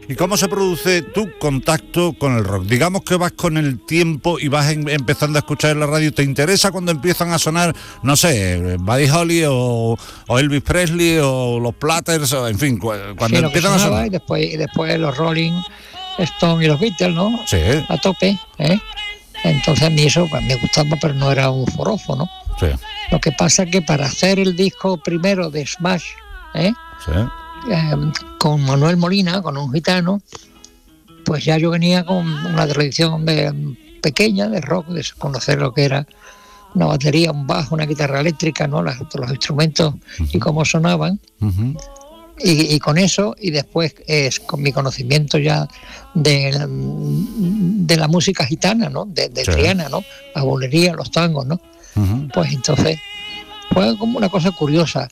¿Y cómo se produce tu contacto con el rock? Digamos que vas con el tiempo y vas empezando a escuchar en la radio. ¿Te interesa cuando empiezan a sonar, no sé, Buddy Holly o Elvis Presley o los Platters, o, en fin, cuando sí, empiezan a sonar? Y después los Rolling Stones y los Beatles, ¿no? Sí. A tope, ¿eh? Entonces a mí eso pues, me gustaba, pero no era un forofo, ¿no? Sí. Lo que pasa es que para hacer el disco primero de Smash, Sí. Con Manuel Molina, con un gitano, pues ya yo venía con una tradición pequeña de rock, de conocer lo que era una batería, un bajo, una guitarra eléctrica, ¿no? Los instrumentos y cómo sonaban. Y con eso, y después con mi conocimiento ya de la música gitana, ¿no? De Triana, ¿no? La bolería, los tangos, ¿no? Pues entonces fue como una cosa curiosa.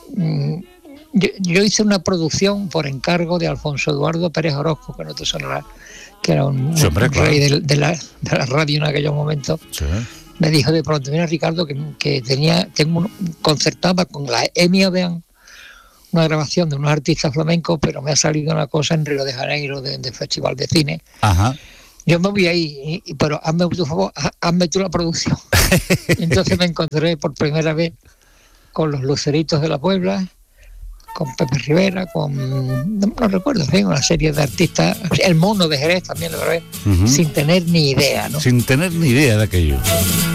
Yo hice una producción por encargo de Alfonso Eduardo Pérez Orozco, que no te sonará, que era un rey de la radio en aquellos momentos. Sí. Me dijo de pronto, mira Ricardo, concertaba con la EMI Odeón una grabación de unos artistas flamencos, pero me ha salido una cosa en Río de Janeiro, de Festival de Cine. Ajá. Yo me voy ahí, pero hazme tu favor, hazme tú la producción. Y entonces me encontré por primera vez con los Luceritos de la Puebla, con Pepe Rivera, no recuerdo bien, una serie de artistas, el Mono de Jerez también lo grabé, sin tener ni idea, ¿no? Sin tener ni idea de aquello.